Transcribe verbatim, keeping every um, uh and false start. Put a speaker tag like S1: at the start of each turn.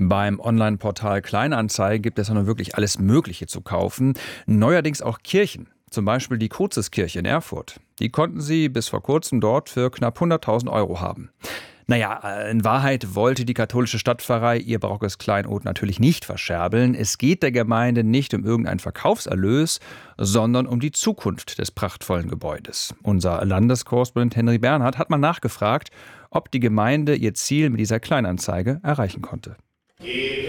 S1: Beim Online-Portal Kleinanzeigen gibt es ja nun wirklich alles Mögliche zu kaufen. Neuerdings auch Kirchen. Zum Beispiel die Kruziskirche in Erfurt. Die konnten Sie bis vor kurzem dort für knapp hunderttausend Euro haben. Naja, in Wahrheit wollte die katholische Stadtpfarrei ihr barockes Kleinod natürlich nicht verscherbeln. Es geht der Gemeinde nicht um irgendeinen Verkaufserlös, sondern um die Zukunft des prachtvollen Gebäudes. Unser Landeskorrespondent Henry Bernhard hat mal nachgefragt, ob die Gemeinde ihr Ziel mit dieser Kleinanzeige erreichen konnte.
S2: Geht